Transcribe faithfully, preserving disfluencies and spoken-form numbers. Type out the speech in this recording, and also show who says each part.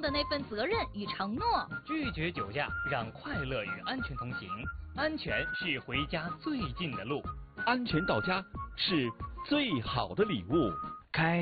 Speaker 1: 的那份责任与承诺。
Speaker 2: 拒绝酒驾，让快乐与安全同行。安全是回家最近的路，
Speaker 3: 安全到家是最好的礼物。
Speaker 4: 开